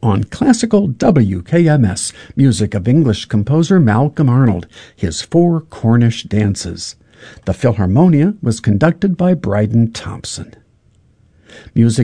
on classical WKMS, music of English composer Malcolm Arnold, his Four Cornish Dances. The Philharmonia was conducted by Bryden Thompson. Music